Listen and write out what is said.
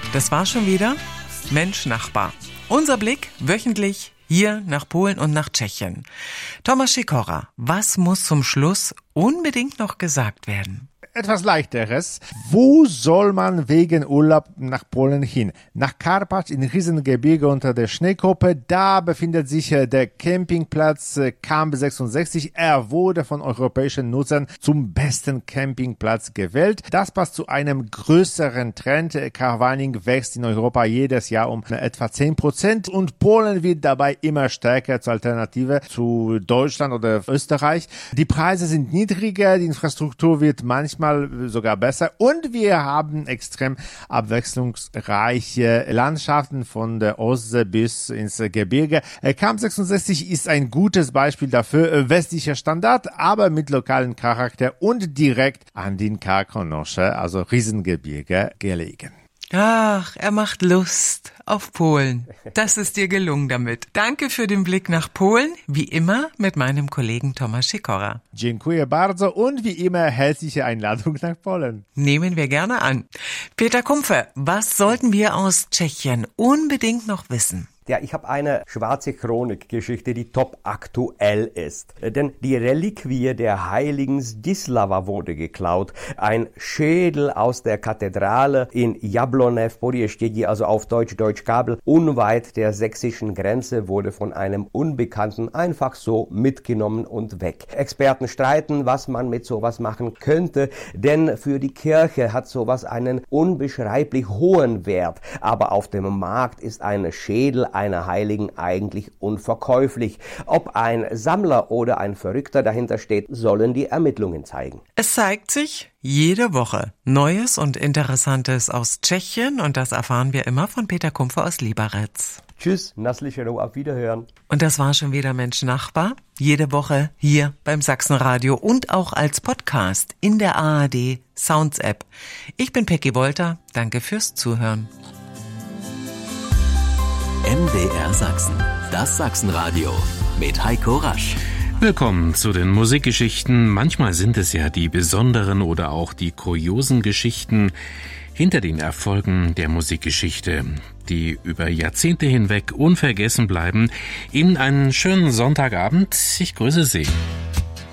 Das war schon wieder Mensch Nachbar. Unser Blick wöchentlich hier nach Polen und nach Tschechien. Tomasz Sikora, was muss zum Schluss unbedingt noch gesagt werden? Etwas Leichteres. Wo soll man wegen Urlaub nach Polen hin? Nach Karpacz in Riesengebirge unter der Schneekuppe. Da befindet sich der Campingplatz Camp 66. Er wurde von europäischen Nutzern zum besten Campingplatz gewählt. Das passt zu einem größeren Trend. Caravaning wächst in Europa jedes Jahr um etwa 10% und Polen wird dabei immer stärker zur Alternative zu Deutschland oder Österreich. Die Preise sind niedriger, die Infrastruktur wird manchmal sogar besser und wir haben extrem abwechslungsreiche Landschaften von der Ostsee bis ins Gebirge. Camp 66 ist ein gutes Beispiel dafür, westlicher Standard, aber mit lokalem Charakter und direkt an den Karkonosze, also Riesengebirge, gelegen. Ach, er macht Lust auf Polen. Das ist dir gelungen damit. Danke für den Blick nach Polen, wie immer mit meinem Kollegen Tomasz Sikora. Dziękuję bardzo und wie immer herzliche Einladung nach Polen. Nehmen wir gerne an. Peter Kumpfe, was sollten wir aus Tschechien unbedingt noch wissen? Ja, ich habe eine schwarze Chronikgeschichte, die top aktuell ist. Denn die Reliquie der heiligen Zdislava wurde geklaut. Ein Schädel aus der Kathedrale in Jablonev Podjezdí, also auf Deutsch Kabel, unweit der sächsischen Grenze, wurde von einem Unbekannten einfach so mitgenommen und weg. Experten streiten, was man mit sowas machen könnte, denn für die Kirche hat sowas einen unbeschreiblich hohen Wert. Aber auf dem Markt ist ein Schädel einer Heiligen eigentlich unverkäuflich. Ob ein Sammler oder ein Verrückter dahinter steht, sollen die Ermittlungen zeigen. Es zeigt sich jede Woche Neues und Interessantes aus Tschechien und das erfahren wir immer von Peter Kumpfe aus Liberec. Tschüss, Naslichero, auf Wiederhören. Und das war schon wieder Mensch Nachbar. Jede Woche hier beim Sachsenradio und auch als Podcast in der ARD Sounds App. Ich bin Peggy Wolter. Danke fürs Zuhören. MDR Sachsen, das Sachsenradio mit Heiko Rasch. Willkommen zu den Musikgeschichten. Manchmal sind es ja die besonderen oder auch die kuriosen Geschichten hinter den Erfolgen der Musikgeschichte, die über Jahrzehnte hinweg unvergessen bleiben. Ihnen einen schönen Sonntagabend. Ich grüße Sie.